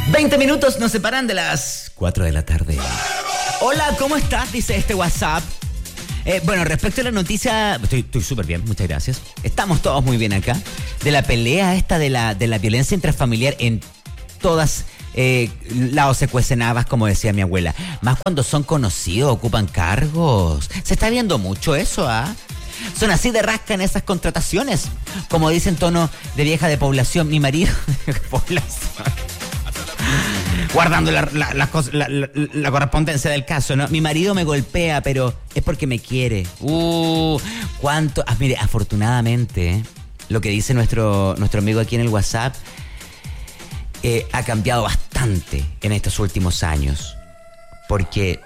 20 minutos nos separan de las 4 de la tarde. Hola, ¿cómo estás? Dice este WhatsApp. Bueno, respecto a la noticia, estoy súper bien, muchas gracias. Estamos todos muy bien acá. De la pelea esta de la violencia intrafamiliar en todas lados se cuecen habas, como decía mi abuela. Más cuando son conocidos, ocupan cargos. Se está viendo mucho eso, ¿ah? Son así de rasca en esas contrataciones. Como dice en tono de vieja de población, mi marido de población. Guardando la correspondencia del caso, ¿no? Mi marido me golpea, pero es porque me quiere. ¿Cuánto? Mire, afortunadamente, lo que dice nuestro amigo aquí en el WhatsApp ha cambiado bastante en estos últimos años. Porque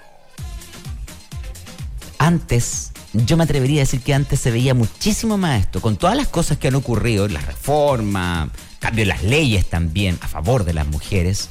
antes, yo me atrevería a decir que antes se veía muchísimo más esto. Con todas las cosas que han ocurrido, la reforma, cambio en las leyes también a favor de las mujeres.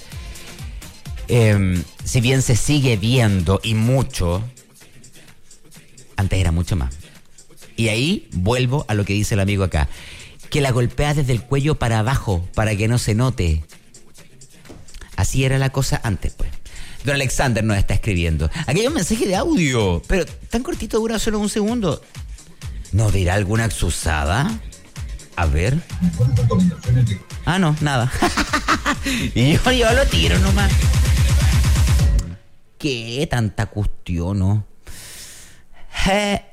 Si bien se sigue viendo y mucho, antes era mucho más. Y ahí vuelvo a lo que dice el amigo acá, que la golpea desde el cuello para abajo para que no se note. Así era la cosa antes, pues. Don Alexander nos está escribiendo. Aquí hay un mensaje de audio, pero tan cortito, dura solo un segundo. ¿Nos dirá alguna exusada? A ver. No, nada. Y yo lo tiro nomás. ¿Qué tanta cuestión, no?